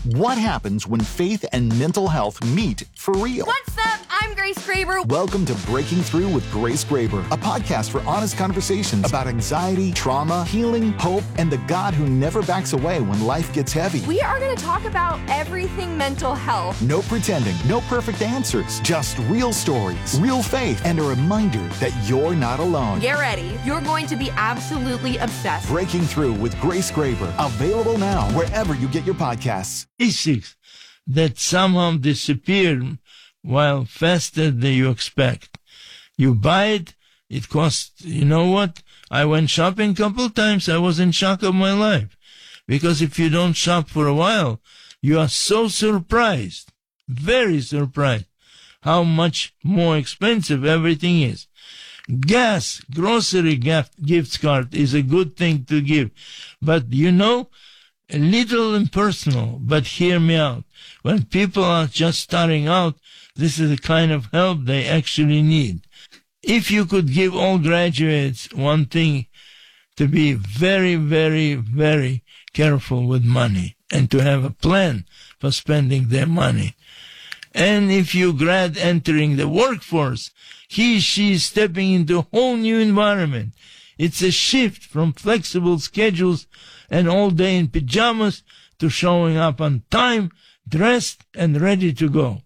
What happens when faith and mental health meet for real? What's up? I'm Grace Graber. Welcome to Breaking Through with Grace Graber, a podcast for honest conversations about anxiety, trauma, healing, hope, and the God who never backs away when life gets heavy. We are going to talk about everything mental health. No pretending, no perfect answers, just real stories, real faith, and a reminder that you're not alone. Get ready. You're going to be absolutely obsessed. Breaking Through with Grace Graber, available now wherever you get your podcasts. Basics that somehow disappear while faster than you expect. You buy it, it costs, you know what? I went shopping a couple times, I was in shock of my life. Because if you don't shop for a while, you are so surprised, very surprised, how much more expensive everything is. Gas, grocery gift card is a good thing to give. But you know, a little impersonal, but hear me out. When people are just starting out, this is the kind of help they actually need. If you could give all graduates one thing, to be very, very, very careful with money and to have a plan for spending their money. And if you grad entering the workforce, she is stepping into a whole new environment. It's a shift from flexible schedules and all day in pajamas to showing up on time, dressed and ready to go.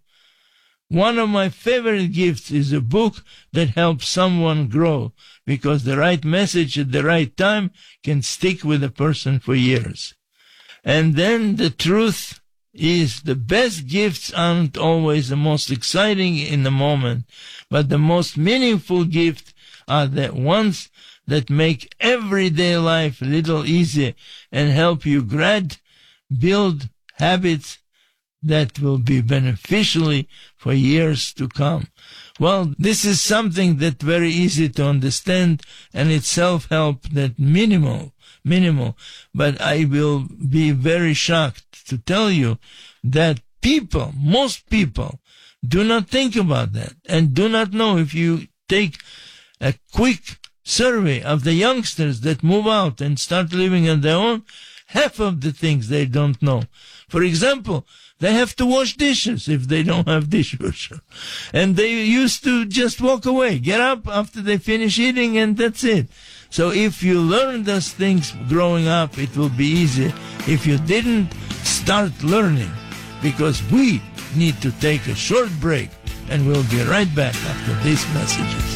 One of my favorite gifts is a book that helps someone grow, because the right message at the right time can stick with a person for years. And then the truth is the best gifts aren't always the most exciting in the moment, but the most meaningful gifts are the ones that make everyday life a little easier and help you build habits that will be beneficially for years to come. Well, this is something that's very easy to understand, and it's self-help that minimal, but I will be very shocked to tell you that most people do not think about that and do not know. If you take a quick survey of the youngsters that move out and start living on their own, half of the things they don't know. For example, they have to wash dishes if they don't have dishwasher. And they used to just walk away, get up after they finish eating, and that's it. So if you learn those things growing up, it will be easy. If you didn't, start learning, because we need to take a short break, and we'll be right back after these messages.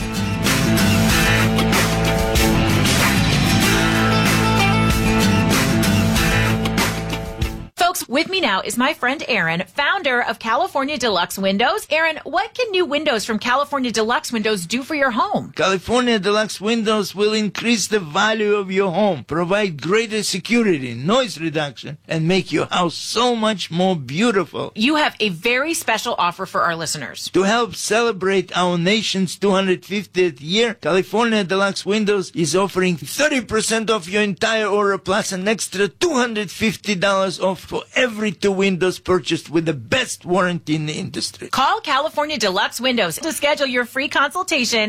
With me now is my friend Aaron, founder of California Deluxe Windows. Aaron, what can new windows from California Deluxe Windows do for your home? California Deluxe Windows will increase the value of your home, provide greater security, noise reduction, and make your house so much more beautiful. You have a very special offer for our listeners. To help celebrate our nation's 250th year, California Deluxe Windows is offering 30% off your entire order, plus an extra $250 off for every 2 windows purchased with the best warranty in the industry. Call California Deluxe Windows to schedule your free consultation,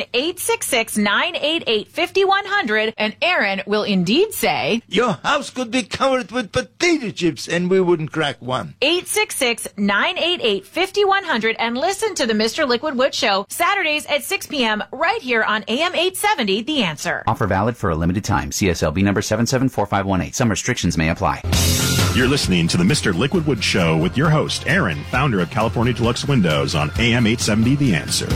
866-988-5100, and Aaron will indeed say, your house could be covered with potato chips and we wouldn't crack one. 866-988-5100, and listen to the Mr. Liquid Wood Show Saturdays at 6 p.m. right here on AM 870, The Answer. Offer valid for a limited time. CSLB number 774518. Some restrictions may apply. You're listening to the Mr. Liquid Wood Show with your host, Aaron, founder of California Deluxe Windows on AM 870 The Answer.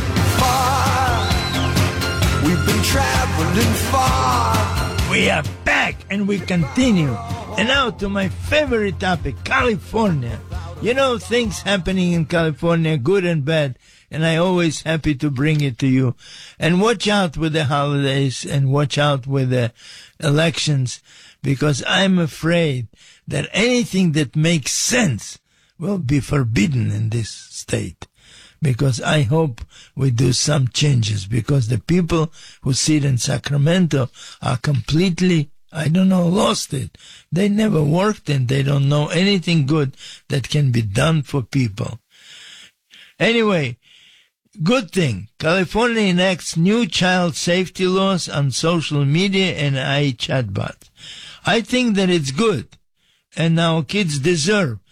We've been traveling far. We are back and we continue. And now to my favorite topic, California. You know, things happening in California, good and bad, and I always happy to bring it to you. And watch out with the holidays and watch out with the elections, because I'm afraid that anything that makes sense will be forbidden in this state. Because I hope we do some changes, because the people who sit in Sacramento are completely, lost it. They never worked and they don't know anything good that can be done for people. Anyway, good thing. California enacts new child safety laws on social media and AI chatbots. I think that it's good, and our kids deserve